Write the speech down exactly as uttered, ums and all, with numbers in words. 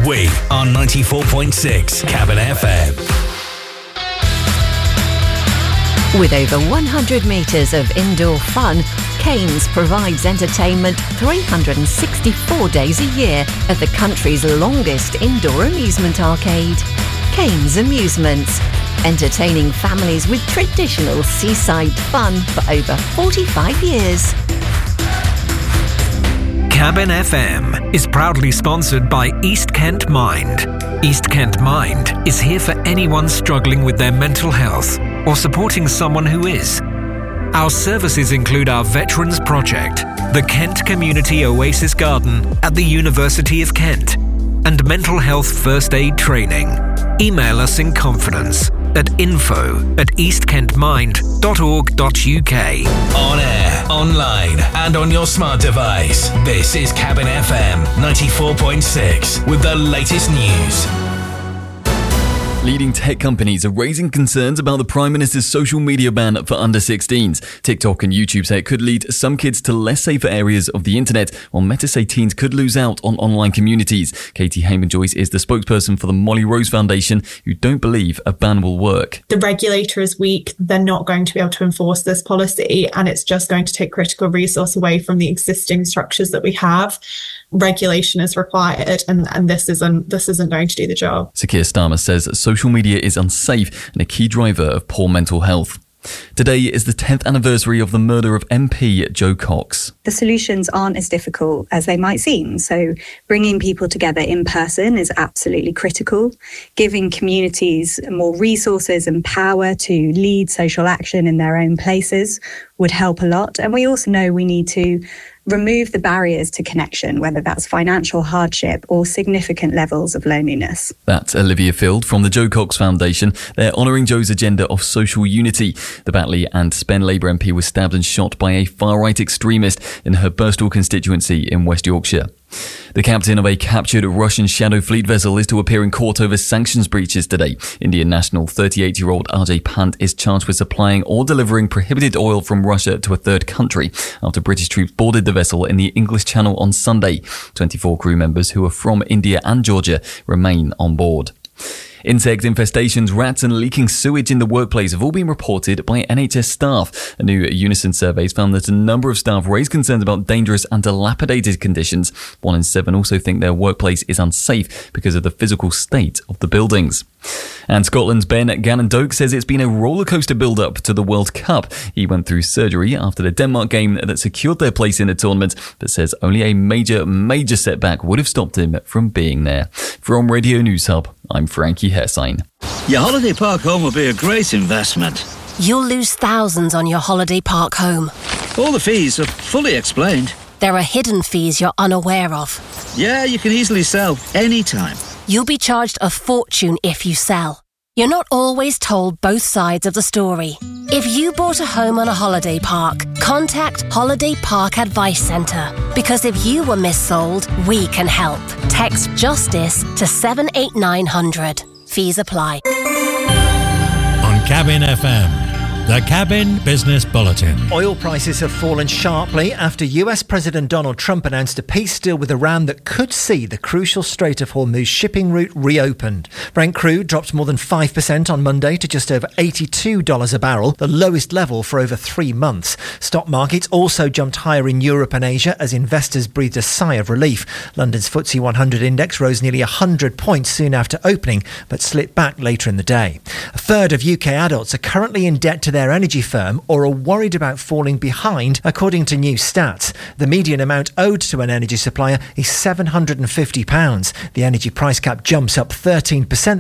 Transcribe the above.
We are ninety-four point six Cabin F M. With over one hundred metres of indoor fun, Cairns provides entertainment three hundred sixty-four days a year at the country's longest indoor amusement arcade. Cairns Amusements, entertaining families with traditional seaside fun for over forty-five years. Cabin F M is proudly sponsored by East Kent Mind. East Kent Mind is here for anyone struggling with their mental health or supporting someone who is. Our services include our Veterans Project, the Kent Community Oasis Garden at the University of Kent, and mental health first aid training. Email us in confidence at info at east kent mind dot org dot u k. On air, online, and on your smart device. This is Cabin F M ninety-four point six with the latest news. Leading tech companies are raising concerns about the Prime Minister's social media ban for under sixteens. TikTok and YouTube say it could lead some kids to less safer areas of the internet, while Meta say teens could lose out on online communities. Katie Hayman-Joyce is the spokesperson for the Molly Rose Foundation, who don't believe a ban will work. The regulator is weak. They're not going to be able to enforce this policy, and it's just going to take critical resource away from the existing structures that we have. Regulation is required, and, and this isn't this isn't going to do the job. Sir Keir Starmer says social media is unsafe and a key driver of poor mental health. Today is the tenth anniversary of the murder of M P Jo Cox. The solutions aren't as difficult as they might seem. So bringing people together in person is absolutely critical. Giving communities more resources and power to lead social action in their own places would help a lot. And we also know we need to remove the barriers to connection, whether that's financial hardship or significant levels of loneliness. That's Olivia Field from the Jo Cox Foundation. They're honouring Jo's agenda of social unity. The Batley and Spen Labour M P was stabbed and shot by a far-right extremist in her Birstall constituency in West Yorkshire. The captain of a captured Russian Shadow Fleet vessel is to appear in court over sanctions breaches today. Indian national thirty-eight-year-old Ajay Pant is charged with supplying or delivering prohibited oil from Russia to a third country after British troops boarded the vessel in the English Channel on Sunday. twenty-four crew members who are from India and Georgia remain on board. Insect infestations, rats and leaking sewage in the workplace have all been reported by N H S staff. A new Unison survey has found that a number of staff raise concerns about dangerous and dilapidated conditions. One in seven also think their workplace is unsafe because of the physical state of the buildings. And Scotland's Ben Gannon-Doak says it's been a rollercoaster build-up to the World Cup. He went through surgery after the Denmark game that secured their place in the tournament, but says only a major, major setback would have stopped him from being there. From Radio News Hub, I'm Frankie Hersign. Your holiday park home will be a great investment. You'll lose thousands on your holiday park home. All the fees are fully explained. There are hidden fees you're unaware of. Yeah, you can easily sell anytime. You'll be charged a fortune if you sell. You're not always told both sides of the story. If you bought a home on a holiday park, contact Holiday Park Advice Centre. Because if you were missold, we can help. Text JUSTICE to seven eight nine hundred. Fees apply. On Cabin F M, the Cabin Business Bulletin. Oil prices have fallen sharply after U S President Donald Trump announced a peace deal with Iran that could see the crucial Strait of Hormuz shipping route reopened. Brent crude dropped more than five percent on Monday to just over eighty-two dollars a barrel, the lowest level for over three months. Stock markets also jumped higher in Europe and Asia as investors breathed a sigh of relief. London's F T S E one hundred index rose nearly one hundred points soon after opening, but slipped back later in the day. A third of U K adults are currently in debt to their their energy firm or are worried about falling behind, according to new stats. The median amount owed to an energy supplier is seven hundred fifty pounds. The energy price cap jumps up thirteen percent